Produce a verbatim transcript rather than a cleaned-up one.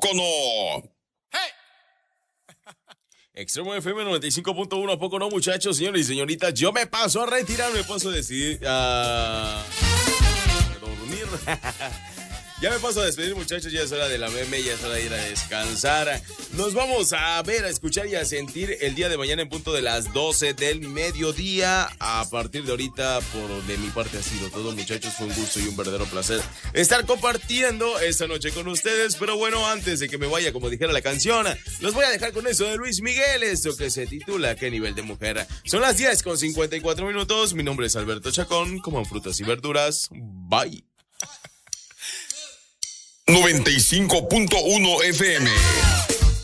poco no? Extremo F M noventa y cinco punto uno, ¿a poco no, muchachos, señores y señoritas? Yo me paso a retirar, me paso a decidir a dormir. Ya me paso a despedir, muchachos, ya es hora de la meme, ya es hora de ir a descansar. Nos vamos a ver, a escuchar y a sentir el día de mañana en punto de las doce del mediodía. A partir de ahorita, por de mi parte ha sido todo, muchachos. Fue un gusto y un verdadero placer estar compartiendo esta noche con ustedes. Pero bueno, antes de que me vaya, como dijera la canción, los voy a dejar con eso de Luis Miguel, esto que se titula ¿Qué nivel de mujer? Son las diez con cincuenta y cuatro minutos. Mi nombre es Alberto Chacón. Coman frutas y verduras. Bye. noventa y cinco punto uno F M.